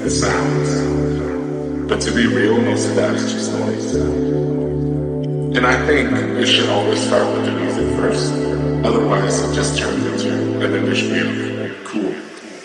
the sounds. But to be real, most of that is just noise. And I think it should always start with the music first. Otherwise, it just turns into an industry of